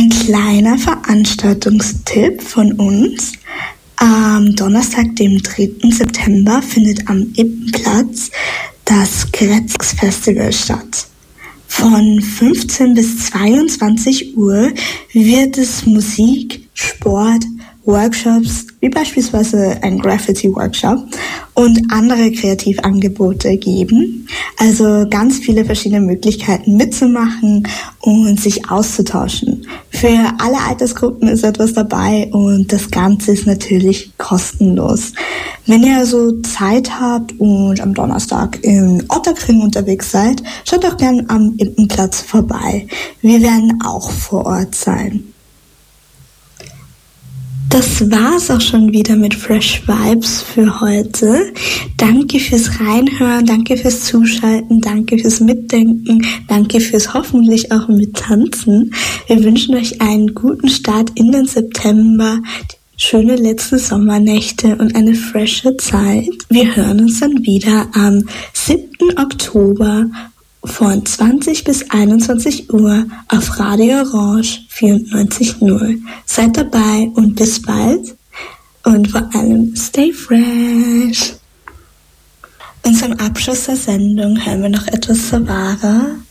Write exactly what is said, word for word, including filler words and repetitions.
Ein kleiner Veranstaltungstipp von uns. Am Donnerstag, dem dritten September, findet am Ippenplatz das Grätzx-Festival statt. Von fünfzehn bis zweiundzwanzig Uhr wird es Musik, Sport, Workshops, wie beispielsweise ein Graffiti-Workshop und andere Kreativangebote geben. Also ganz viele verschiedene Möglichkeiten mitzumachen und sich auszutauschen. Für alle Altersgruppen ist etwas dabei und das Ganze ist natürlich kostenlos. Wenn ihr also Zeit habt und am Donnerstag in Ottakring unterwegs seid, schaut doch gern am Ippenplatz vorbei. Wir werden auch vor Ort sein. Das war's auch schon wieder mit Fresh Vibes für heute. Danke fürs Reinhören, danke fürs Zuschalten, danke fürs Mitdenken, danke fürs hoffentlich auch Mittanzen. Wir wünschen euch einen guten Start in den September, schöne letzte Sommernächte und eine frische Zeit. Wir hören uns dann wieder am siebten Oktober von zwanzig bis einundzwanzig Uhr auf Radio Orange vierundneunzig Komma null. Seid dabei und bis bald und vor allem stay fresh. Und zum Abschluss der Sendung hören wir noch etwas Savara.